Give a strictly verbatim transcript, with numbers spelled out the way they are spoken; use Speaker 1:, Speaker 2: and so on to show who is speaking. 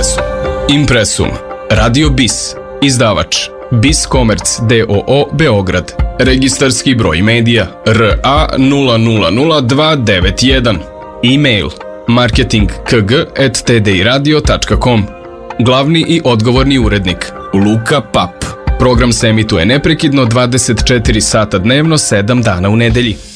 Speaker 1: Impresum. Impresum. Radio BIS. Izdavač BIS Komerc d o o Beograd. Registarski broj medija R A nula nula nula dva devet jedan. E-mail marketing k g at t d i radio tačka com. Glavni i odgovorni urednik Luka Pap. Program se emituje neprekidno dvadeset četiri sata dnevno, sedam dana u nedelji.